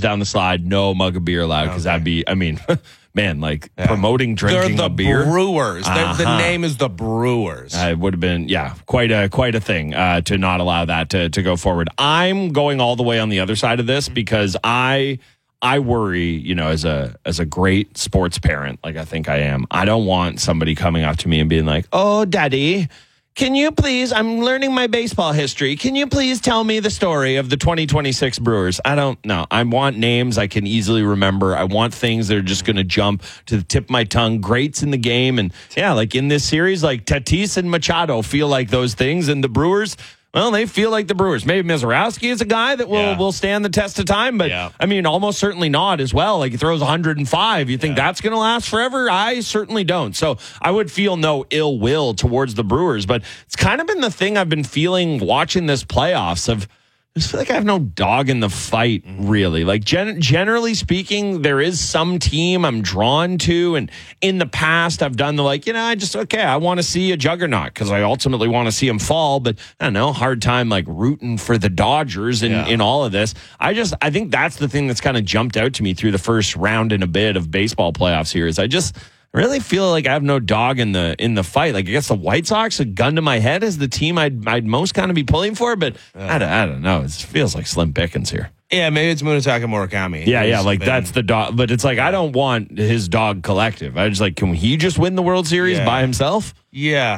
down the slide, no mug of beer allowed, because that'd be, I mean, man, like promoting drinking They're a beer. Brewers. The name is the Brewers. It would have been, quite a thing to not allow that to go forward. I'm going all the way on the other side of this because I worry, as a great sports parent, like I think I am, I don't want somebody coming up to me and being like, "Oh, Daddy, can you please, I'm learning my baseball history. Can you please tell me the story of the 2026 Brewers?" I don't know. I want names I can easily remember. I want things that are just going to jump to the tip of my tongue. Greats in the game. And like in this series, like Tatis and Machado feel like those things. And the Brewers, well, they feel like the Brewers. Maybe Mazeroski is a guy that will stand the test of time, but I mean, almost certainly not as well. Like he throws 105. You think that's going to last forever? I certainly don't. So I would feel no ill will towards the Brewers, but it's kind of been the thing I've been feeling watching this playoffs of. I just feel like I have no dog in the fight, really. Like, generally speaking, there is some team I'm drawn to. And in the past, I've done I want to see a juggernaut because I ultimately want to see him fall. But I don't know, hard time like rooting for the Dodgers in all of this. I think that's the thing that's kind of jumped out to me through the first round and a bit of baseball playoffs here is I really feel like I have no dog in the fight. Like I guess the White Sox, a gun to my head, is the team I'd most kind of be pulling for, but I don't know. It feels like slim pickings here. Yeah, maybe it's Munetaka Murakami. Yeah, like that's the dog. But it's like I don't want his dog collective. I just like, can he just win the World Series by himself? Yeah.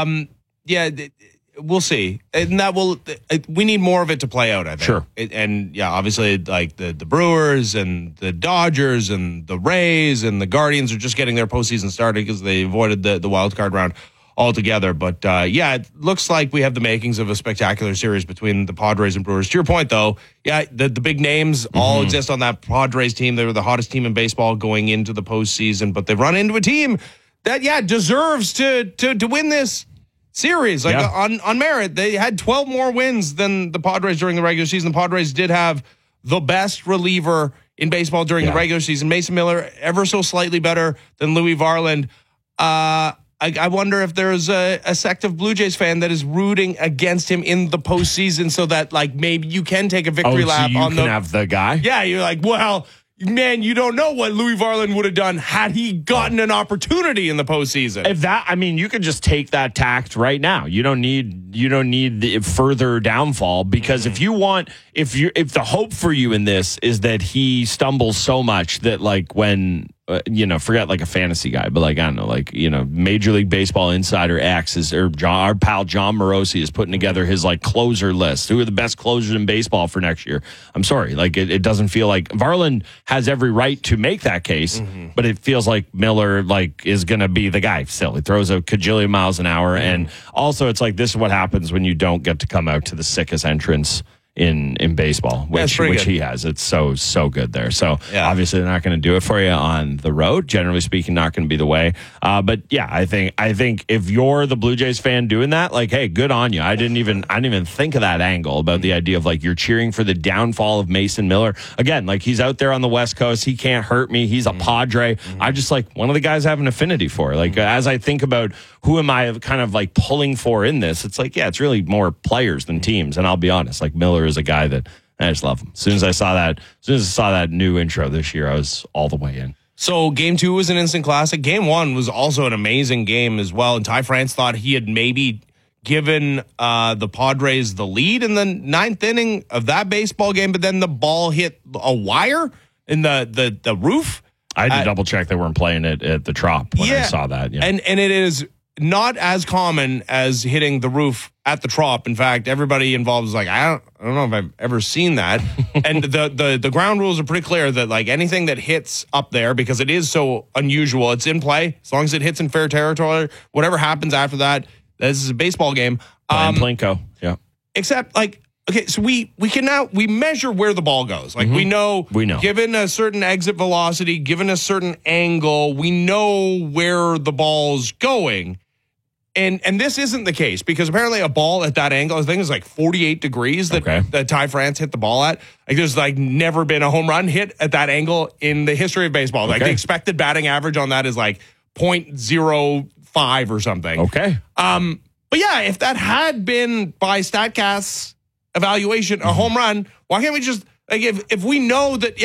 We'll see. And we need more of it to play out, I think. Sure. Obviously, like the Brewers and the Dodgers and the Rays and the Guardians are just getting their postseason started because they avoided the wild card round altogether. But it looks like we have the makings of a spectacular series between the Padres and Brewers. To your point, though, the big names all exist on that Padres team. They were the hottest team in baseball going into the postseason, but they've run into a team that deserves to win this series. On merit, they had 12 more wins than the Padres during the regular season. The Padres did have the best reliever in baseball during the regular season. Mason Miller, ever so slightly better than Louis Varland. I wonder if there's a sect of Blue Jays fan that is rooting against him in the postseason so that like maybe you can take a victory lap on have the guy. Yeah, you're like, well, man, you don't know what Louis Varland would have done had he gotten an opportunity in the postseason. You could just take that tact right now. You don't need the further downfall because if the hope for you in this is that he stumbles so much that like when forget like a fantasy guy, but like I don't know, like Major League Baseball Insider X our pal John Morosi is putting together his like closer list. Who are the best closers in baseball for next year? I'm sorry, like it doesn't feel like Varland has every right to make that case, but it feels like Miller like is going to be the guy. Still, he throws a cajillion miles an hour, and also it's like this is what happens when you don't get to come out to the sickest entrance in baseball, which he has. It's so good there. So obviously they're not going to do it for you on the road. Generally speaking, not going to be the way. But I think if you're the Blue Jays fan doing that, like, hey, good on you. I didn't even think of that angle about the idea of like you're cheering for the downfall of Mason Miller. Again, like he's out there on the West Coast. He can't hurt me. He's a Padre. I just like one of the guys I have an affinity for. Like as I think about who am I kind of like pulling for in this, it's like, it's really more players than teams. And I'll be honest, like Miller is a guy that I just love him. As soon as I saw that new intro this year, I was all the way in. So game 2 was an instant classic. Game 1 was also an amazing game as well. And Ty France thought he had maybe given the Padres the lead in the 9th inning of that baseball game, but then the ball hit a wire in the roof. I had to double check they weren't playing it at the Trop when I saw that. Yeah. And it is not as common as hitting the roof at the Trop. In fact, everybody involved is like, I don't know if I've ever seen that. And the ground rules are pretty clear that like anything that hits up there, because it is so unusual, it's in play. As long as it hits in fair territory, whatever happens after that, this is a baseball game. Plinko, yeah. Except like, okay, so we measure where the ball goes. Like we know, given a certain exit velocity, given a certain angle, we know where the ball's going. And this isn't the case because apparently a ball at that angle, I think it's like 48 degrees that Ty France hit the ball at. Like there's like never been a home run hit at that angle in the history of baseball. Like the expected batting average on that is like 0.05 or something. Okay. But yeah, if that had been by StatCast's evaluation a home run, why can't we just like if we know that